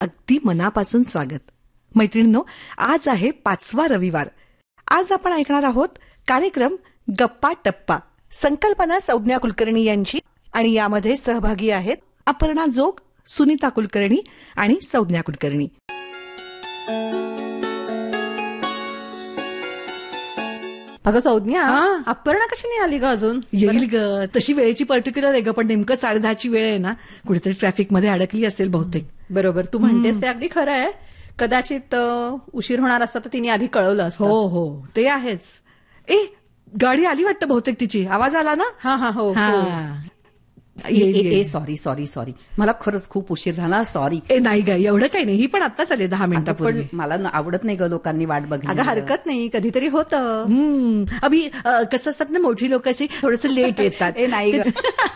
अगदी मनापासून स्वागत. मैत्रिणींनो, आज आहे 5वा रविवार. आज आपण ऐकणार आहोत कार्यक्रम गप्पा टप्पा. संकल्पना संज्ञा कुलकर्णी यांची आणि यामध्ये सहभागी आहेत अपर्णा जोग, सुनीता कुलकर्णी आणि संज्ञा कुलकर्णी. अगं संज्ञा, अपर्णा कशी नाही आली ग अजून? येईल ग, तशी वेळेची पर्टिक्युलर आहे ग, पण नेमकं 10:30ची वेळ आहे ना, कुठेतरी ट्रॅफिक मध्ये अडकली असेल बहुतेक. बरोबर, तू म्हणतेस ते अगदी खरं आहे. कदाचित उशीर होणार असता तर तिने आधी कळवलं असतं. हो हो, ते आहेच. गाडी आली वाटतं बहुतेक तिची. आवाज आला ना? हा हा हो. सॉरी सॉरी सॉरी, मला खरंच खूप उशीर झाला, सॉरी. नाही ग, एवढं काही नाही, ही पण आत्ताच आली 10 मिनिटापूर्वी. पण मला आवडत नाही ग लोकांनी वाट बघणं. अगं हरकत नाही, कधीतरी होतं. अभि कसं असतात ना, मोठी लोक अशी थोडंसं लेट येतात. नाही ग.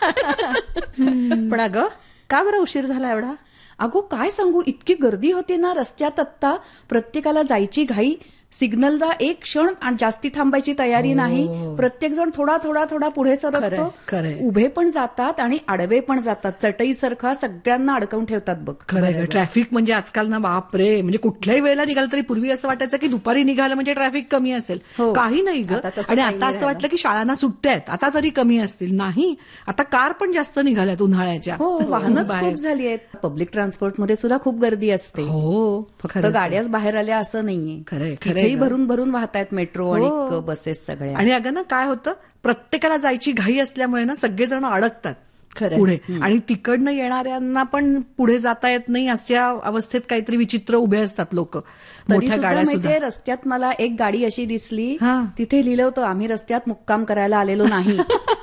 पण अगं का बरं उशीर झाला एवढा? अगो काय सांगू, इतकी गर्दी होती ना रस्त्यात आत्ता, प्रत्येकाला जायची घाई, सिग्नलला एक क्षण आणि जास्ती थांबायची तयारी नाही. प्रत्येक जण थोडा थोडा थोडा पुढे सरकतो. उभे पण जातात आणि आडवे पण जातात. चटईसारखा सगळ्यांना अडकवून ठेवतात बघ. खरं ट्रॅफिक म्हणजे आजकाल ना, बाप रे, म्हणजे कुठल्याही वेळेला निघालं तरी पूर्वी असं वाटायचं की दुपारी निघालं म्हणजे ट्रॅफिक कमी असेल. काही नाही ग. आणि आता असं वाटलं की शाळांना सुट्ट्या आहेत, आता तरी कमी असतील. नाही, आता कार पण जास्त निघाल्यात उन्हाळ्याच्या. वाहनच खूप झाली आहेत. पब्लिक ट्रान्सपोर्टमध्ये सुद्धा खूप गर्दी असते. हो, फक्त गाड्याच बाहेर आल्या असं नाहीये. खरंय, भरून भरून वाहतायत मेट्रो आणि बसेस सगळ्या. आणि अगं ना, काय होतं, प्रत्येकाला जायची घाई असल्यामुळे ना सगळेजण अडकतात पुढे, आणि तिकडनं येणाऱ्यांना पण पुढे जाता येत नाही. अशा अवस्थेत काहीतरी विचित्र उभे असतात लोक, मोठ्या गाड्या सुद्धा. रस्त्यात मला एक गाडी अशी दिसली, तिथे लिहिलं होतं, आम्ही रस्त्यात मुक्काम करायला आलेलो नाही.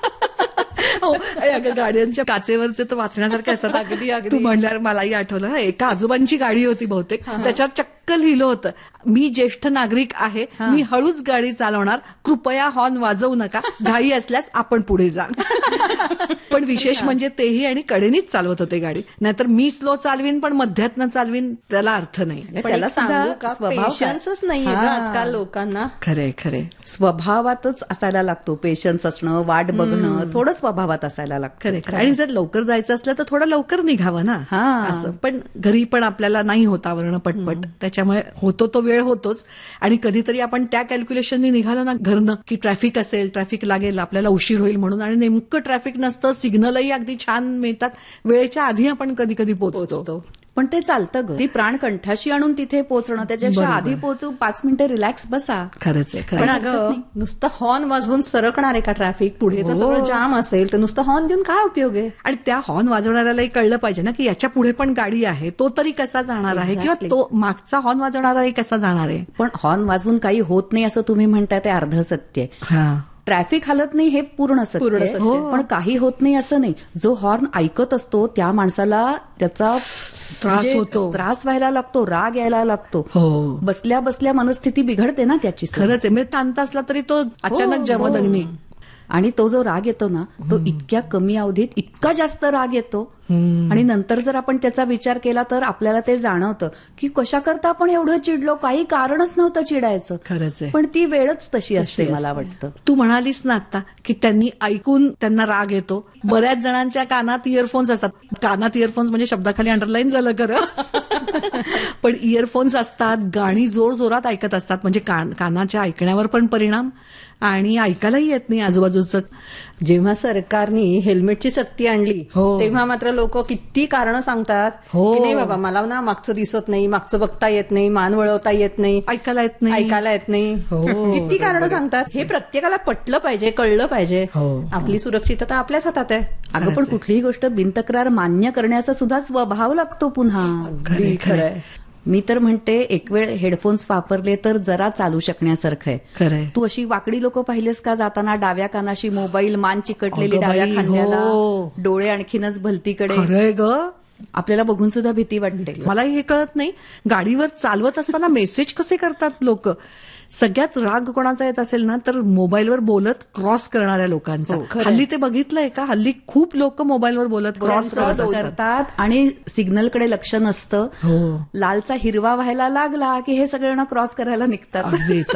अगं गाड्यांच्या काचेवरचे तर वाचण्यासारखे असतात. अगदी अगदी. तू म्हणल्यावर मलाही आठवलं, एका आजोबांची गाडी होती बहुतेक, त्याच्यावर चक्क लिहिलं होतं, मी ज्येष्ठ नागरिक आहे, मी हळूच गाडी चालवणार, कृपया हॉर्न वाजवू नका, घाई असल्यास आपण पुढे जा. पण विशेष म्हणजे तेही आणि कडेनीच चालवत होते गाडी. नाहीतर मी स्लो चालवीन पण मध्यातनं चालवीन, त्याला अर्थ नाही. त्याला सुद्धा पेशन्सच नाहीये आजकाल लोकांना. खरे स्वभावातच असायला लागतो पेशन्स असणं, वाट बघणं, थोडं स्वभावात असायला लागतं. खरे. आणि जर लवकर जायचं असलं तर थोडं लवकर निघावं ना, असं. पण घरी पण आपल्याला नाही होत आवरणं पटपट, त्याच्यामुळे होतो तो वेळ होतोच. आणि कधीतरी आपण त्या कॅल्क्युलेशननी निघालो ना घरनं, की ट्रॅफिक असेल, ट्रॅफिक लागेल, आपल्याला उशीर होईल म्हणून, आणि नेमकं ट्रॅफिक नसतं, सिग्नलही अगदी छान मिळतात, वेळेच्या आधी आपण कधी कधी पोहोचतो. पण ते चालतं ग, ती प्राण कंठाशी आणून तिथे पोहोचणं, त्याच्यापेक्षा आधी पोहोचू, 5 मिनिटं रिलॅक्स बसा. खरंच आहे. पण अगं नुसतं हॉर्न वाजवून सरकणार आहे का ट्रॅफिक? पुढेचं सगळं जाम असेल तर नुसतं हॉर्न देऊन काय उपयोग आहे? आणि त्या हॉर्न वाजवणाऱ्यालाही कळलं पाहिजे ना की याच्या पुढे पण गाडी आहे, तो तरी कसा जाणार आहे, किंवा तो मागचा हॉर्न वाजवणाराही कसा जाणार आहे. पण हॉर्न वाजवून काही होत नाही असं तुम्ही म्हणताय, ते अर्ध सत्य आहे. ट्रॅफिक हलत नाही हे पूर्ण सत्य, पण काही होत नाही असं नाही. जो हॉर्न ऐकत असतो त्या माणसाला त्याचा त्रास होतो, त्रास व्हायला लागतो, राग यायला लागतो. बसल्या बसल्या मनस्थिती बिघडते ना त्याची. खरंच आहे, म्हणजे तांत असला तरी तो अचानक जमदग्नी. आणि तो जो राग येतो ना, तो इतक्या कमी अवधीत इतका जास्त राग येतो. आणि नंतर जर आपण त्याचा विचार केला तर आपल्याला ते जाणवतं की कशा करता आपण एवढं चिडलो, काही कारणच नव्हतं चिडायचं. खरंच आहे. पण ती वेळच तशी असते मला वाटतं. तू म्हणालीस ना आता की त्यांनी ऐकून त्यांना राग येतो. बऱ्याच जणांच्या कानात इयरफोन्स असतात. कानात इयरफोन्स म्हणजे शब्दाखाली अंडरलाईन झालं खरं. पण इयरफोन्स असतात, गाणी जोर जोरात ऐकत असतात, म्हणजे कानाच्या ऐकण्यावर पण परिणाम, आणि ऐकायलाही येत नाही आजूबाजूचं. जेव्हा सरकारने हेल्मेटची सक्ती आणली तेव्हा मात्र लोक किती कारण सांगतात की नाही बाबा, मला ना मागचं दिसत नाही, मागचं बघता येत नाही, मान वळवता येत नाही, ऐकायला येत नाही, किती कारण सांगतात. हे प्रत्येकाला पटलं पाहिजे, कळलं पाहिजे. आपली सुरक्षितता आपल्याच हातात आहे. अगं पण कुठलीही गोष्ट बिनतक्रार मान्य करण्याचा सुद्धा स्वभाव लागतो पुन्हा. खरंय. मी तर म्हणते एक वेळ हेडफोन्स वापरले तर जरा चालू शकण्यासारखं आहे. खरंय. तू अशी वाकडी लोक पाहिलेस का जाताना, डाव्या कानाशी मोबाईल, मान चिकटलेली डाव्या खांद्याला, डोळे आणखीनच भलतीकडे. खरंय ग, आपल्याला बघून सुद्धा भीती वाटते. मलाही हे कळत नाही, गाडीवर चालवत असताना मेसेज कसे करतात लोक. सगळ्यात राग कोणाचा येत असेल ना तर मोबाईलवर बोलत क्रॉस करणाऱ्या लोकांचा. हल्ली ते बघितलंय का, हल्ली खूप लोक मोबाईलवर बोलत क्रॉस करतात आणि सिग्नलकडे लक्ष नसतं. लालचा हिरवा व्हायला लागला की हे सगळ्यांना क्रॉस करायला निघतात.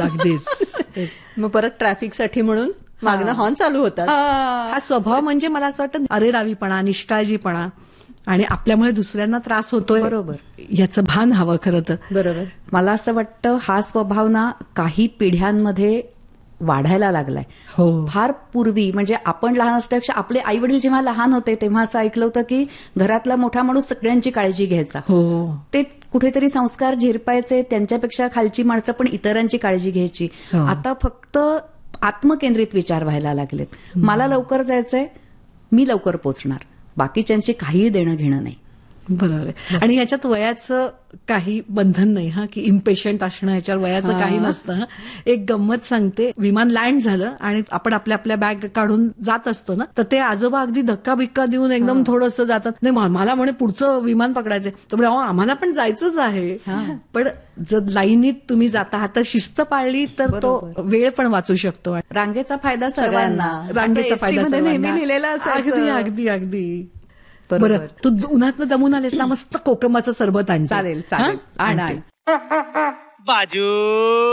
अगदीच. मग परत ट्रॅफिकसाठी म्हणून मागणं हॉर्न चालू होतात. हा स्वभाव म्हणजे मला असं वाटतं अरेरावीपणा, निष्काळजीपणा. आणि आपल्यामुळे दुसऱ्यांना त्रास होतोय, बरोबर, याचं भान हवं खरं तर. बरोबर. मला असं वाटतं हा स्वभाव ना काही पिढ्यांमध्ये वाढायला लागलाय. फार पूर्वी म्हणजे आपण लहान असल्यापेक्षा आपले आई वडील जेव्हा लहान होते तेव्हा असं ऐकलं होतं की घरातला मोठा माणूस सगळ्यांची काळजी घ्यायचा. ते कुठेतरी संस्कार झिरपायचे, त्यांच्यापेक्षा खालची माणसं पण इतरांची काळजी घ्यायची. आता फक्त आत्मकेंद्रित विचार व्हायला लागलेत. मला लवकर जायचंय, मी लवकर पोचणार, बाकीच्यांशी काही देणं घेणं नाही. बरोबर आहे. आणि याच्यात वयाचं काही बंधन नाही की इम्पेशंट असणं, याच्यावर वयाचं काही नसतं. एक गंमत सांगते. विमान लँड झालं आणि आपण आपल्या बॅग काढून जात असतो ना, तर ते आजोबा अगदी धक्का बिक्का देऊन एकदम थोडंसं जातात. नाही मला म्हणे पुढचं विमान पकडायचंय. तर आम्हाला पण जायचंच आहे. पण जर लाईनीत तुम्ही जाता तर शिस्त पाळली तर तो वेळ पण वाचू शकतो. रांगेचा फायदा सर्वांना, रांगेचा फायदा नेहमी लिहिलेला अगदी अगदी अगदी. बरं, तू उन्हातनं दमून आलेस ना, मस्त कोकमाचं सरबत आण. चालेल. आण. बाजू